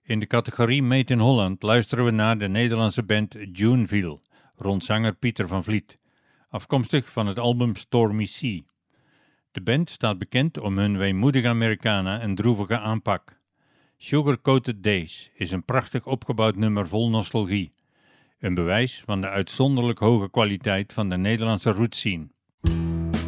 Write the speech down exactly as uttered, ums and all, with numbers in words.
In de categorie Made in Holland luisteren we naar de Nederlandse band Juneville, rond zanger Pieter van Vliet, afkomstig van het album Stormy Sea. De band staat bekend om hun weemoedige Americana en droevige aanpak. Sugar Coated Days is een prachtig opgebouwd nummer vol nostalgie. Een bewijs van de uitzonderlijk hoge kwaliteit van de Nederlandse roots scene.